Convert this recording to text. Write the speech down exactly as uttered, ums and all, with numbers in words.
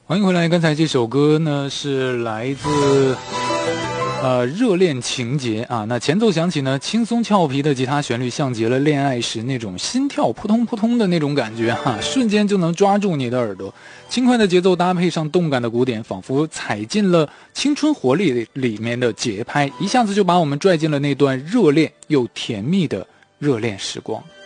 欢迎回来，刚才这首歌呢是来自呃热恋情节啊。那前奏响起呢，轻松俏皮的吉他旋律像极了恋爱时那种心跳扑通扑通的那种感觉哈、啊，瞬间就能抓住你的耳朵。轻快的节奏搭配上动感的鼓点，仿佛踩进了青春活力里面的节拍，一下子就把我们拽进了那段热烈又甜蜜的热恋时光。